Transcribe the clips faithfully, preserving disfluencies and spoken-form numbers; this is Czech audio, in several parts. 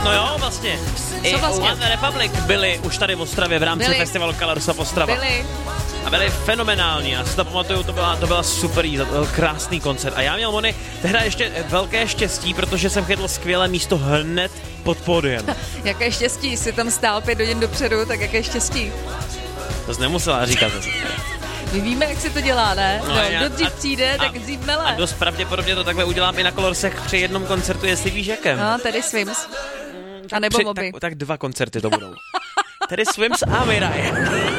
No jo, vlastně. I vlastně? One Republic byli už tady v Ostravě v rámci byli. festivalu Colors of Ostrava. Byli. A byli fenomenální, já si to pamatuju, to byla, to byla super, to byl krásný koncert. A já měl, Moni, tehdy ještě velké štěstí, protože jsem chytl skvělé místo hned pod pódiem. Jaké štěstí, jsi tam stál pět hodin dopředu, tak jaké štěstí. To jsi nemusela říkat. My víme, jak se to dělá, ne? No, No, já- kdo dřív a- přijde, tak dřív mele. A dost pravděpodobně to takhle udělám i na Colorsech při jednom koncertu, jestli víš jakem. No, tedy Swims. A nebo Při, Moby. tak, tak dva koncerty to budou. Tedy Swims a Mirai.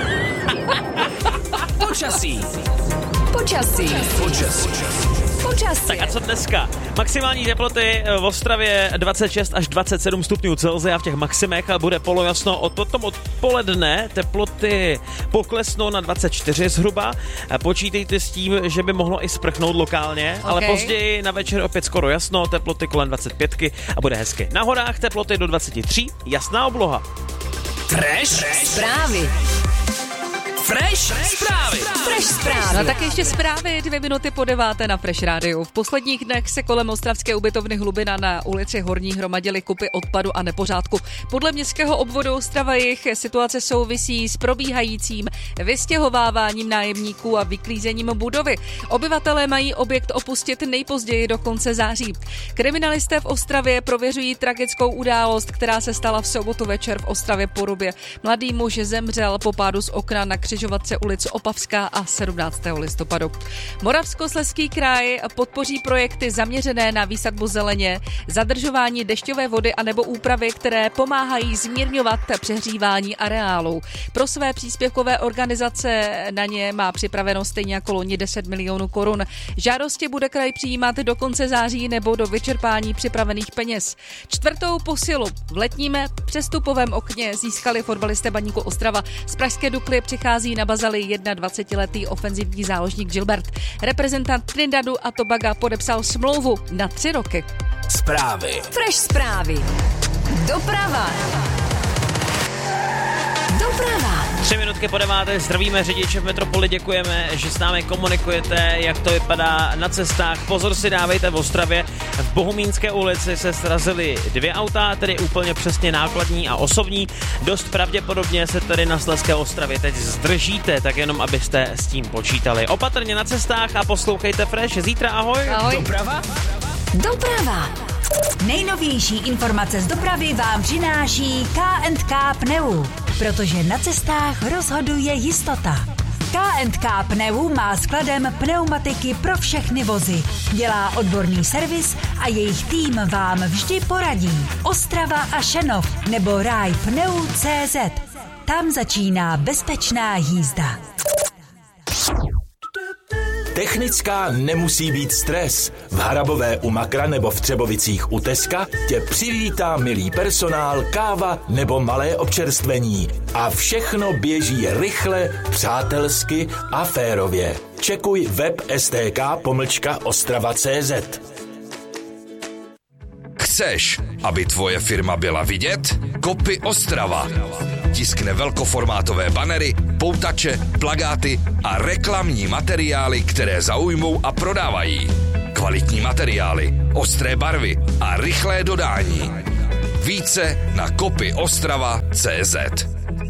Počasí. Počasí. Počasí. Počasí. Tak a co dneska? Maximální teploty v Ostravě dvacet šest až dvacet sedm stupňů Celsia, v těch maximech bude polojasno. Od potom odpoledne teploty poklesnou na dvacet čtyři zhruba. Počítejte s tím, že by mohlo i sprchnout lokálně, okay. ale později na večer opět skoro jasno, teploty kolem dvacet pět a bude hezky. Na horách teploty do dvacet tři, jasná obloha. Fresh Zprávy. Fresh zprávy. Fresh zprávy. No tak ještě zprávy dvě minuty po deváté na Fresh Rádiu. V posledních dnech se kolem ostravské ubytovny Hlubina na ulici Horní hromadily kupy odpadu a nepořádku. Podle městského obvodu Ostrava jich situace souvisí s probíhajícím vystěhováváním nájemníků a vyklízením budovy. Obyvatelé mají objekt opustit nejpozději do konce září. Kriminalisté v Ostravě prověřují tragickou událost, která se stala v sobotu večer v Ostravě Porubě. Mladý muž zemřel po pádu z okna na křižovatce ulic Opavská a sedmnáctého listopadu. Moravskoslezský kraj podpoří projekty zaměřené na výsadbu zeleně, zadržování dešťové vody a nebo úpravy, které pomáhají zmírňovat přehřívání areálu. Pro své příspěvkové organizace na ně má připraveno stejně jako loni deset milionů korun. Žádosti bude kraj přijímat do konce září nebo do vyčerpání připravených peněz. Čtvrtou posilu v letním přestupovém okně získali fotbalisté Baníku Ostrava. Z pražské Dukly přichází na bazali dvacetiletý ofenzivní záložník Gilbert. Reprezentant Trinidadu a Tobaga podepsal smlouvu na tři roky. Zprávy. Fresh zprávy. Doprava. Doprava. Tři minutky po deváté, zdravíme řidiče v Metropoli, děkujeme, že s námi komunikujete, jak to vypadá na cestách. Pozor si dávejte v Ostravě. V Bohumínské ulici se srazily dvě auta, tedy úplně přesně nákladní a osobní. Dost pravděpodobně se tady na Slezské Ostravě teď zdržíte, tak jenom abyste s tím počítali. Opatrně na cestách a poslouchejte Fresh. Zítra ahoj. Ahoj. Doprava. Doprava. Nejnovější informace z dopravy vám přináší K and K Pneu, protože na cestách rozhoduje jistota. K and K Pneu má skladem pneumatiky pro všechny vozy. Dělá odborný servis a jejich tým vám vždy poradí. Ostrava a Šenov nebo ráj pneu tečka cé zet. Tam začíná bezpečná jízda. Technická nemusí být stres. V Harabové u Makra nebo v Třebovicích u Teska tě přivítá milý personál, káva nebo malé občerstvení. A všechno běží rychle, přátelsky a férově. Čekuj web stk pomlčka ostrava tečka cé zet. Chceš, aby tvoje firma byla vidět? Kopy Ostrava. Tiskne velkoformátové banery, poutače, plakáty a reklamní materiály, které zaujmou a prodávají. Kvalitní materiály, ostré barvy a rychlé dodání. Více na kopy ostrava tečka cé zet.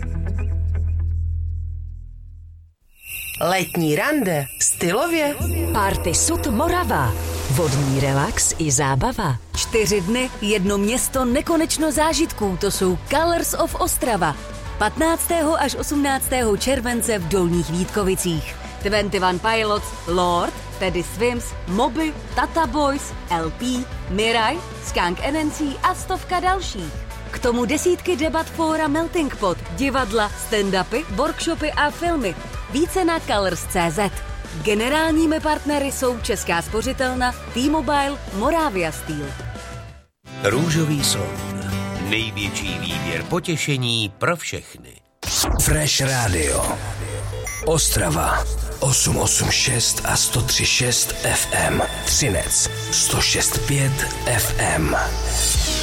Letní rande stylově. Party Sud Morava. Vodní relax i zábava. Čtyři dny, jedno město, nekonečno zážitků. To jsou Colors of Ostrava. patnáctého až osmnáctého července v Dolních Vítkovicích. dvacet jedna Pilots, Lord, tedy Swims, Moby, Tata Boys, L P, Mirai, Skunk N N C a stovka dalších. K tomu desítky debat fóra Melting Pot, divadla, stand-upy, workshopy a filmy. Více na colors tečka cé zet. Generálními partnery jsou Česká spořitelna, T-Mobile, Moravia Steel. Růžový slon. Největší výběr potěšení pro všechny. Fresh Radio. Ostrava. osm osm šest a sto tři šest ef em. Třinec. sto šest pět ef em.